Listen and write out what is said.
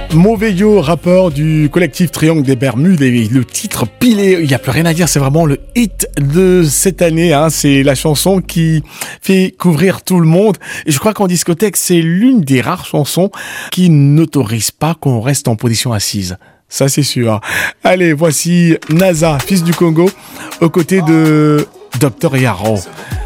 Mauvais Yo, rappeur du collectif Triangle des Bermudes, et le titre Pilé, il n'y a plus rien à dire, c'est vraiment le hit de cette année, hein. C'est la chanson qui fait couvrir tout le monde, et je crois qu'en discothèque, c'est l'une des rares chansons qui n'autorise pas qu'on reste en position assise. Ça, c'est sûr. Allez, voici NASA, fils du Congo, aux côtés de Dr. Yaro.